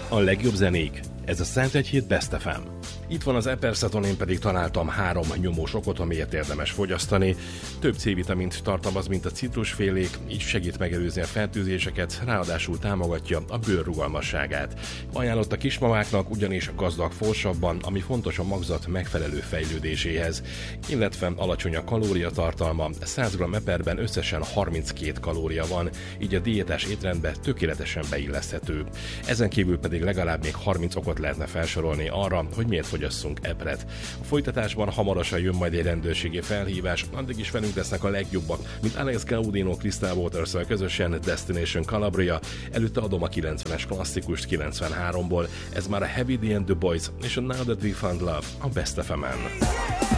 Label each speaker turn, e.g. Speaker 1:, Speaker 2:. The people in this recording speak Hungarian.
Speaker 1: A legjobb zenék, ez a Szentegyhíd Best FM. Itt van az Eperceton, én pedig találtam 3 nyomós okot, amiért érdemes fogyasztani. Több C-vitamint tartalmaz, mint a citrusfélék, így segít megelőzni a fertőzéseket, ráadásul támogatja a bőr rugalmasságát. Ajánlott a kismamáknak, ugyanis gazdag forsabban, ami fontos a magzat megfelelő fejlődéséhez, illetve alacsony a kalóriatartalma, 100 g eperben összesen 32 kalória van, így a diétás étrendbe tökéletesen beilleszthető. Ezen kívül pedig legalább még 30 okot lehetne felsorolni arra, hogy miért fogyasszunk epret. A folytatásban hamarosan jön majd egy rendőrségi felhívás, addig is velünk lesznek a legjobbak, mint Alex Gaudino, Crystal Waters-szal közösen Destination Calabria, előtte adom a 90-es klasszikust 93-ból, ez már a Heavy D and the Boys és a Now That We Found Love a Best FM-en.